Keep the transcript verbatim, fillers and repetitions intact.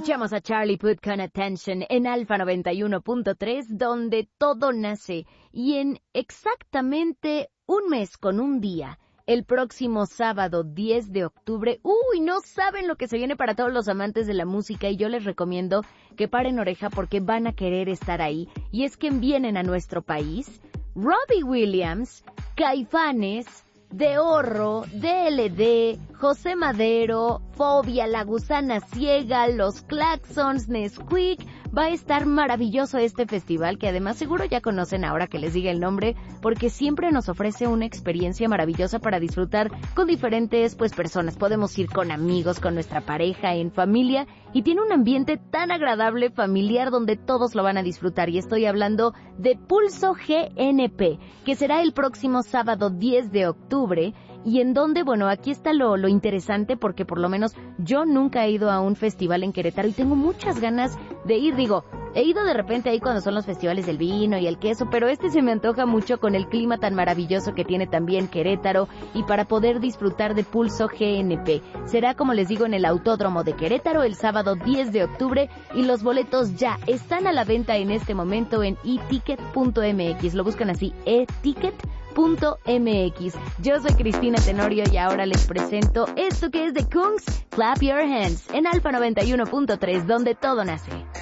Escuchamos a Charlie Puth con Attention en Alfa noventa y uno punto tres, donde todo nace. Y en exactamente un mes con un día, el próximo sábado diez de octubre, uy, no saben lo que se viene para todos los amantes de la música, y yo les recomiendo que paren oreja porque van a querer estar ahí. Y es que vienen a nuestro país Robbie Williams, Caifanes, De Horro, D L D, José Madero, Fobia, La Gusana Ciega, Los Claxons, Nesquik. Va a estar maravilloso este festival, que además seguro ya conocen ahora que les diga el nombre, porque siempre nos ofrece una experiencia maravillosa para disfrutar con diferentes pues personas. Podemos ir con amigos, con nuestra pareja, en familia, y tiene un ambiente tan agradable, familiar, donde todos lo van a disfrutar. Y estoy hablando de Pulso G N P, que será el próximo sábado diez de octubre, y en donde, bueno, aquí está lo, lo interesante, porque por lo menos yo nunca he ido a un festival en Querétaro y tengo muchas ganas de ir. Digo, he ido de repente ahí cuando son los festivales del vino y el queso, pero este se me antoja mucho con el clima tan maravilloso que tiene también Querétaro, y para poder disfrutar de Pulso G N P. Será, como les digo, en el Autódromo de Querétaro el sábado diez de octubre, y los boletos ya están a la venta en este momento en e ticket punto m x. Lo buscan así, e ticket punto m x. Yo soy Cristina Tenorio y ahora les presento esto que es de Kungs, Clap Your Hands, en Alfa noventa y uno punto tres, donde todo nace.